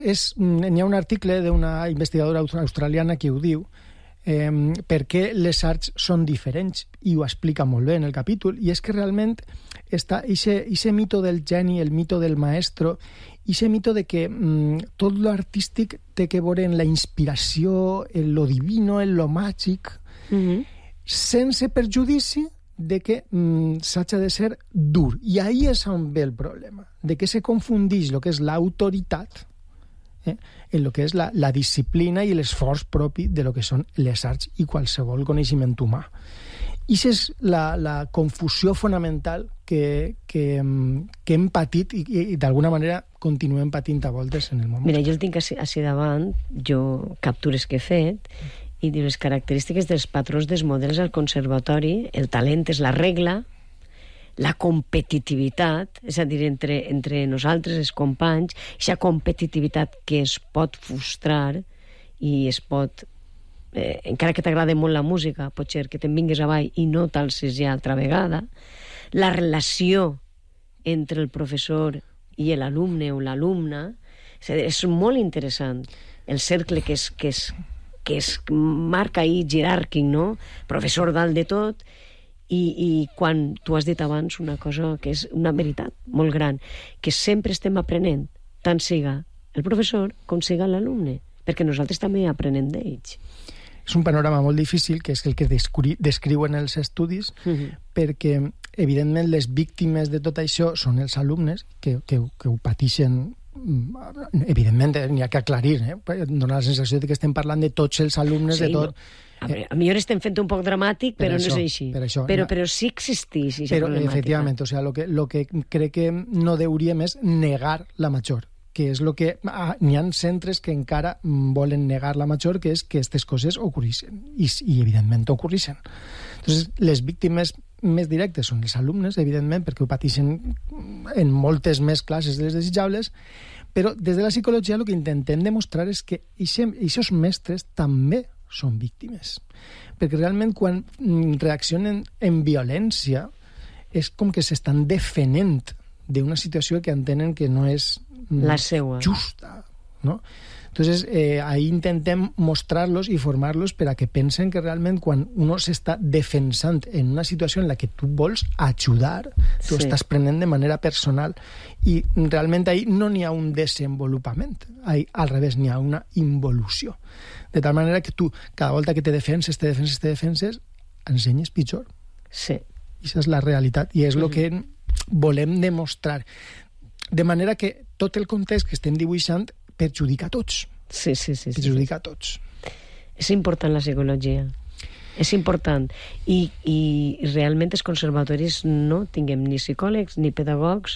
N'hi ha un article d'una investigadora australiana que ho diu, per què les arts són diferents, i ho explica molt bé en el capítol, i és que realment està ese mito del geni, el mito del maestro, ese mito de que tot lo artístic té que veure en la inspiració, en lo divino, en lo màgic, sense perjudici de que s'haja de ser dur. I ahí és on ve el problema, de que se confundix el que és l'autoritat en el que és la disciplina i l'esforç propi de lo que són les arts i qualsevol coneixement humà. I això és la confusió fonamental que hem patit i d'alguna manera continuem patint a voltes en el món. Mira, jo el tinc així davant, jo captures que he fet, i diu les característiques dels patrons dels models al conservatori, el talent és la regla, la competitivitat, és a dir, entre nosaltres, els companys, aquesta competitivitat que es pot frustrar i es pot, encara que t'agrada molt la música, pot ser que te'n vingues avall i no t'alces ja altra vegada, la relació entre el professor i l'alumne o l'alumna, és molt interessant, el cercle que es marca ahí jeràrquic, no? Professor dalt de tot, i quan tu has dit abans una cosa que és una veritat molt gran, que sempre estem aprenent, tant siga el professor com siga l'alumne, perquè nosaltres també aprenem d'ells. És un panorama molt difícil, que és el que descriuen els estudis, perquè, evidentment, les víctimes de tot això són els alumnes, que ho pateixen. Evidentment, n'hi ha que aclarir, donar la sensació de que estem parlant de tots els alumnes, sí, de tot. A millor estem fent un poc dramàtic, però no és així. Però sí existeix aquesta problemàtica. Efectivament, o sea, lo que crec que no hauríem és negar la major, que és lo que n'hi ha centres que encara volen negar la major, que és que aquestes coses ocorreixen, i evidentment ocorreixen. Entonces, les víctimes més directes són els alumnes, evidentment, perquè ho pateixen en moltes més classes de les desitjables, però des de la psicologia el que intentem demostrar és que aquests mestres també són víctimes, perquè realment quan reaccionen en violència és com que s'estan defenent d'una situació que entenen que no és la seua justa, no? Entonces, ahí intentem mostrar-los i formar-los per a que pensen que realment quan uno s'està defensant en una situació en la que tu vols ajudar, tu estàs prenent de manera personal, i realment ahí no n'hi ha un desenvolupament, ahí al revés, n'hi ha una involució. De tal manera que tu, cada volta que te defenses, ensenyes pitjor. Sí. I això és la realitat, i és el que volem demostrar. De manera que tot el context que estem dibuixant perjudica a tots. Sí. Perjudica a tots. És important la psicologia. És important. I realment els conservatoris no tinguem ni psicòlegs, ni pedagogs,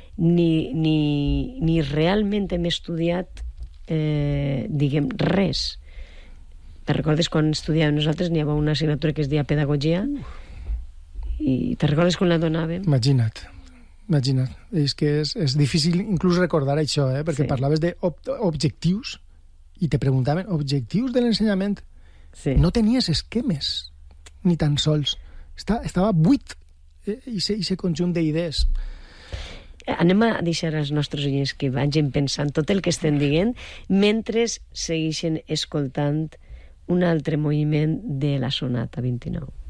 ni realment hem estudiat, diguem, res. Te recordes quan estudiàvem nosaltres n'hi havia una assignatura que es deia pedagogia? I te recordes quan la donàvem? Imagina't. És que és difícil inclús recordar això, perquè parlaves d'objectius i te preguntaven objectius de l'ensenyament. No tenies esquemes, ni tan sols. Estava buit aquest conjunt d'idees. Anem a deixar als nostres oients que vagin pensant tot el que estem dient mentre segueixen escoltant un altre moviment de la Sonata 29.